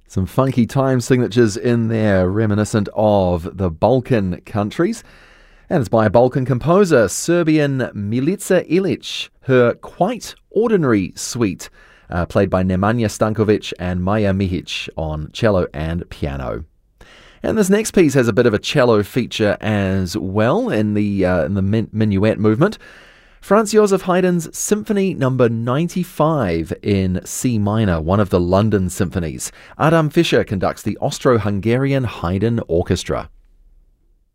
Some funky time signatures in there, reminiscent of the Balkan countries. And it's by a Balkan composer, Serbian Milica Ilic. Her Quite Ordinary Suite, played by Nemanja Stankovic and Maja Mihic on cello and piano. And this next piece has a bit of a cello feature as well in the minuet movement. Franz Joseph Haydn's Symphony No. 95 in C minor, one of the London symphonies. Adam Fischer conducts the Austro-Hungarian Haydn Orchestra.